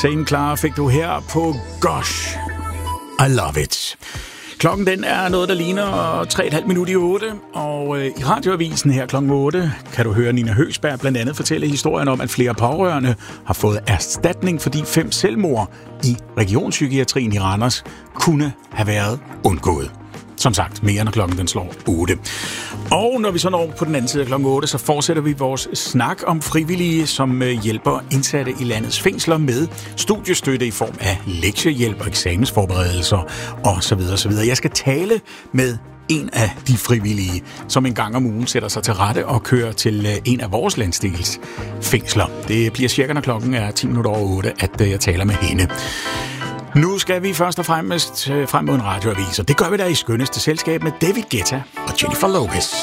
Insane Clara fik du her på Gosh, I Love It. Klokken den er noget, der ligner 3,5 minutter i 8, og i radioavisen her klokken 8 kan du høre Nina Høgsberg blandt andet fortælle historien om, at flere pårørende har fået erstatning, fordi 5 selvmord i regionspsykiatrien i Randers kunne have været undgået. Som sagt, mere når klokken den slår 8. Og når vi så når på den anden side af klokken 8, så fortsætter vi vores snak om frivillige, som hjælper indsatte i landets fængsler med studiestøtte i form af lektiehjælp og eksamensforberedelser osv. osv. Jeg skal tale med en af de frivillige, som en gang om ugen sætter sig til rette og kører til en af vores landsdels fængsler. Det bliver cirka, når klokken er 10 minutter over 8, at jeg taler med hende. Nu skal vi først og fremmest frem mod en radioavis, og det gør vi der i skønneste selskab med David Guetta og Jennifer Lopez.